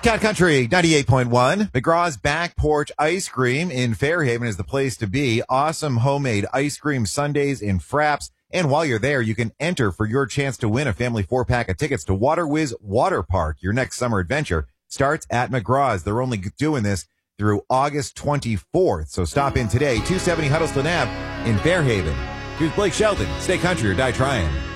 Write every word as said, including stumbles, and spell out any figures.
Cat Country ninety-eight point one. McGraw's Back Porch Ice Cream in Fairhaven is the place to be. Awesome homemade ice cream sundaes in fraps. And while you're there, you can enter for your chance to win a family four-pack of tickets to Water Whiz Water Park. Your next summer adventure starts at McGraw's. They're only doing this through August twenty-fourth. So stop in today, two seventy Huddleston Avenue in Fairhaven. Here's Blake Shelton. Stay country or die trying.